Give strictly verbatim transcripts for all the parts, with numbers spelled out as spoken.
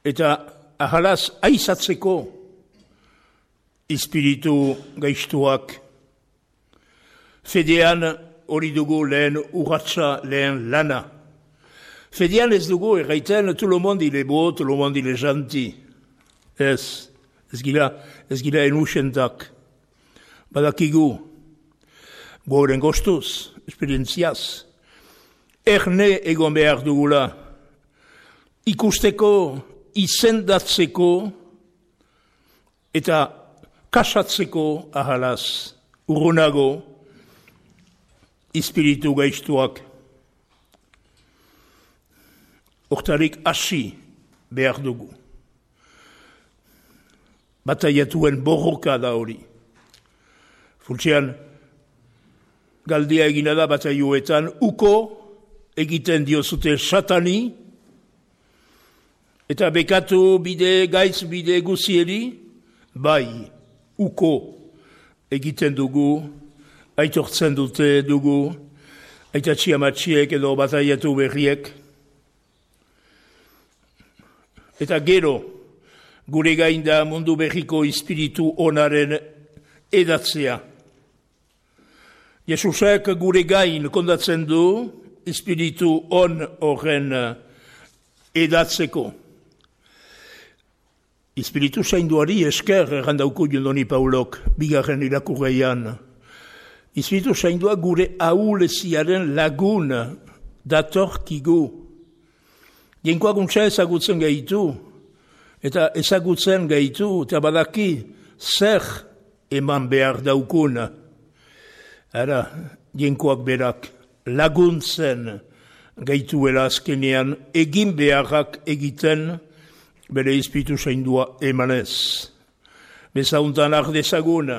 eta ahalaz aizatzeko espiritu gaiztuak. Fedean hori dugu lehen urratsa, lehen lana. Fedean ez dugu erraiten tout le monde il est beau, tout le monde il est gentil. Ez, ez gila, ez gila enusentak. Badakigu, goren gostuz, esperientziaz, erne egon behar dugula, ikusteko, izendatzeko, eta kasatzeko ahalaz, urrunago, espiritu gaiztuak. Hortarik hasi behar dugu. Bataiatuen borroka da hori. Fultzean, galdia egina da bataioetan, uko egiten diozute satani, eta bekatu bide, gaitz bide guzieri, bai, uko egiten dugu, aitortzen dute dugu, aitatxi amatxiek edo bataiatu berriek, eta gero, gure gain da mundu berriko espiritu onaren edatzea. Jesusak gure gain kondatzen du espiritu on horren edatzeko. Espiritu zainduari esker errandauko jondoni Paulok, bigarren irakurreian. Espiritu zaindua gure ahuleziaren lagun datorkigu. Jenkoaguntza ezagutzen gaitu, eta ezagutzen gaitu, eta badaki zer eman behar daukuna. Ara, jenkoak berak laguntzen gaituela azkenean, egin beharrak egiten bere espiritu zaindua emanez. Bezauntan ardezaguna,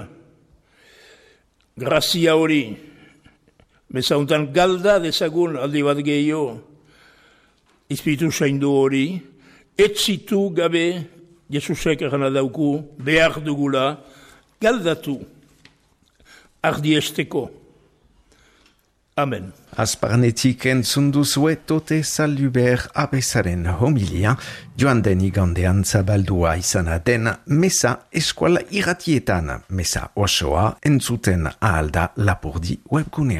grazia hori, bezauntan galda dezagun aldi bat gehiago, espiritu zaindu hori, etzitu gabe, Jesusek erana dauku, behar dugula, galdatu, ardiesteko. Amen. Azparnetik entzun duzue Tote Saluber abezaren homilia, joan den igandean zabaldua izana den mesa eskuala irratietan, mesa osoa entzuten ahalda Lapurdi webgunean.